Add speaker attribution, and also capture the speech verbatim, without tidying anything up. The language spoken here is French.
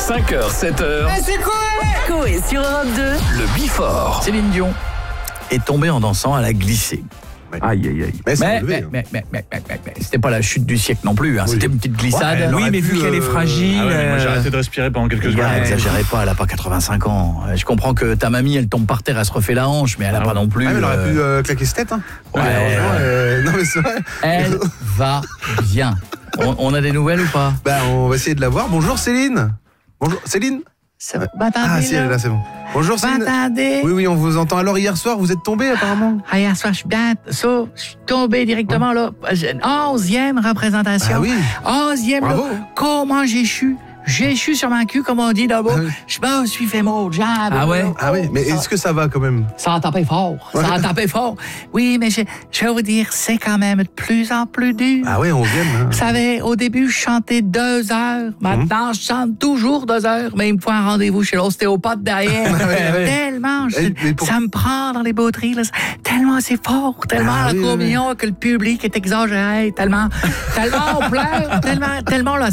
Speaker 1: cinq heures, sept heures.
Speaker 2: Ah, c'est quoi?
Speaker 3: Coé sur Europe deux.
Speaker 1: Le Before.
Speaker 4: Céline Dion est tombée en dansant, elle a glissé.
Speaker 5: Aïe, aïe, aïe.
Speaker 4: Mais, mais,
Speaker 5: levé,
Speaker 4: mais,
Speaker 5: hein.
Speaker 4: mais, mais, mais, mais, mais, mais, c'était pas la chute du siècle non plus, hein.
Speaker 5: Oui.
Speaker 4: C'était une petite glissade.
Speaker 5: Ouais, elle
Speaker 6: Oui,
Speaker 5: aurait
Speaker 6: mais vu
Speaker 5: pu,
Speaker 6: qu'elle est
Speaker 5: euh,
Speaker 6: fragile.
Speaker 5: ah ouais, mais moi, j'ai
Speaker 6: euh,
Speaker 5: arrêté de respirer pendant quelques
Speaker 4: Les
Speaker 5: secondes.
Speaker 4: gars, exagérez pas, elle a pas quatre-vingt-cinq ans. Euh, Je comprends que ta mamie, elle tombe par terre, elle se refait la hanche, mais elle a pas non plus.
Speaker 5: Ah, mais elle aurait
Speaker 4: euh,
Speaker 5: pu euh, claquer cette tête. Hein.
Speaker 4: Ouais,
Speaker 5: Ouais,
Speaker 4: ouais.
Speaker 5: euh, non, mais c'est vrai.
Speaker 4: Elle va bien. On, on a des nouvelles ou pas?
Speaker 5: Bah, on va essayer de la voir. Bonjour Céline. Bonjour Céline.
Speaker 4: Ça va, m'entendez,
Speaker 5: Ah, si, elle est
Speaker 4: là?
Speaker 5: là, c'est bon. Bonjour Céline.
Speaker 4: M'entendez?
Speaker 5: Oui, oui, on vous entend. Alors, hier soir, vous êtes tombée apparemment?
Speaker 4: Ah, hier soir, je suis bien, ça, je suis tombé directement là. Onzième représentation.
Speaker 5: Ah oui.
Speaker 4: Onzième, là.
Speaker 5: Bravo.
Speaker 4: Comment j'ai chu? J'ai chu sur ma queue, comme on dit là-bas.
Speaker 5: Ah oui.
Speaker 4: Je me suis fait mon job.
Speaker 6: Ah ouais?
Speaker 5: Ah oui, mais est-ce que ça va quand même?
Speaker 4: Ça a tapé fort. Ça a tapé fort. Oui, mais je, je vais vous dire, c'est quand même de plus en plus dur.
Speaker 5: Ah oui, on vient. Hein.
Speaker 4: Vous savez, au début, je chantais deux heures. Maintenant, je chante toujours deux heures, mais il me faut un rendez-vous chez l'ostéopathe derrière.
Speaker 5: ouais, ouais.
Speaker 4: Tellement, je-
Speaker 5: Eh, mais pour-
Speaker 4: ça me prend dans les bauteries. Là. Tellement c'est fort, tellement
Speaker 5: Ah,
Speaker 4: la
Speaker 5: oui, oui,
Speaker 4: communion que le public est exagéré, tellement, tellement on pleure, tellement, tellement là,